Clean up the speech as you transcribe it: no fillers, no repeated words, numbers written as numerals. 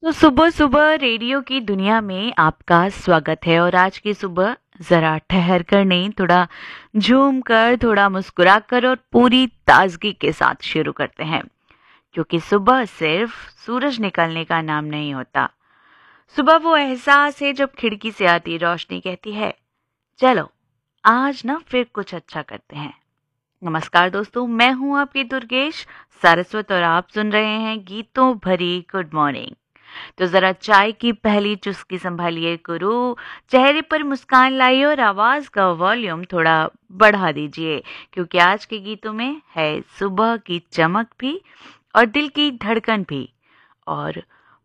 तो सुबह सुबह रेडियो की दुनिया में आपका स्वागत है। और आज की सुबह जरा ठहर कर नहीं, थोड़ा झूम कर, थोड़ा मुस्कुरा कर और पूरी ताजगी के साथ शुरू करते हैं। क्योंकि सुबह सिर्फ सूरज निकलने का नाम नहीं होता। सुबह वो एहसास है जब खिड़की से आती रोशनी कहती है, चलो आज ना फिर कुछ अच्छा करते हैं। नमस्कार दोस्तों, मैं हूं आपकी दुर्गेश सारस्वत और आप सुन रहे हैं गीतों भरी गुड मॉर्निंग। तो जरा चाय की पहली चुस्की संभालिए गुरु, चेहरे पर मुस्कान लाइए और आवाज का वॉल्यूम थोड़ा बढ़ा दीजिए। क्योंकि आज के गीतों में है सुबह की चमक भी और दिल की धड़कन भी। और